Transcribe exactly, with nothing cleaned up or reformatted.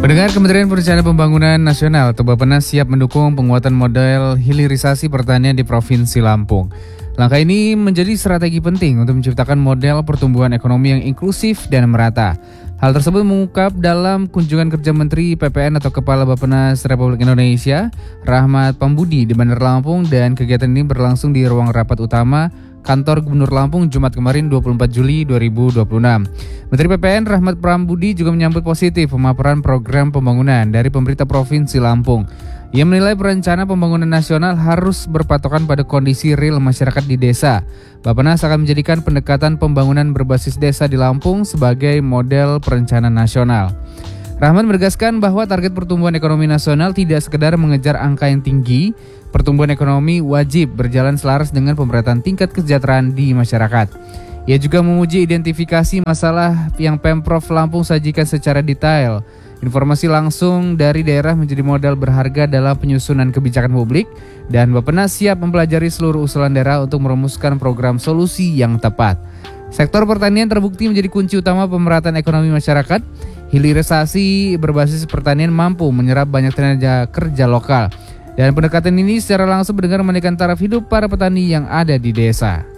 Pendengar, Kementerian Perencanaan Pembangunan Nasional atau Bappenas siap mendukung penguatan model hilirisasi pertanian di Provinsi Lampung. Langkah ini menjadi strategi penting untuk menciptakan model pertumbuhan ekonomi yang inklusif dan merata. Hal tersebut mengungkap dalam kunjungan kerja Menteri P P N atau Kepala Bappenas Republik Indonesia, Rahmat Pambudi di Bandar Lampung, dan kegiatan ini berlangsung di ruang rapat utama Kantor Gubernur Lampung Jumat kemarin dua puluh empat Juli dua ribu dua puluh enam. Menteri P P N Rahmat Pambudi juga menyambut positif pemaparan program pembangunan dari pemerintah Provinsi Lampung. Ia menilai perencanaan pembangunan nasional harus berpatokan pada kondisi real masyarakat di desa. Bappenas akan menjadikan pendekatan pembangunan berbasis desa di Lampung sebagai model perencanaan nasional. Rahmat menegaskan bahwa target pertumbuhan ekonomi nasional tidak sekedar mengejar angka yang tinggi. Pertumbuhan ekonomi wajib berjalan selaras dengan pemerataan tingkat kesejahteraan di masyarakat. Ia juga memuji identifikasi masalah yang Pemprov Lampung sajikan secara detail. Informasi langsung dari daerah menjadi modal berharga dalam penyusunan kebijakan publik, dan Bappenas siap mempelajari seluruh usulan daerah untuk merumuskan program solusi yang tepat. Sektor pertanian terbukti menjadi kunci utama pemerataan ekonomi masyarakat. Hilirisasi berbasis pertanian mampu menyerap banyak tenaga kerja lokal. Dan pendekatan ini secara langsung mendengar menaikkan taraf hidup para petani yang ada di desa.